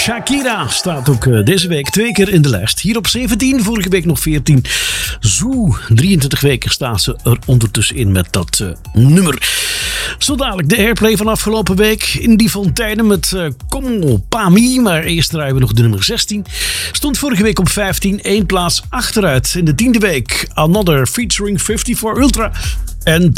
Shakira staat ook deze week 2 keer in de lijst. Hier op 17, vorige week nog 14. Zo, 23 weken staat ze er ondertussen in met dat nummer. Zo dadelijk de airplay van afgelopen week. In die Fontaine met Como Pami. Maar eerst draaien we nog de nummer 16. Stond vorige week op 15, 1 plaats achteruit. In de 10e week Another featuring 54 Ultra. En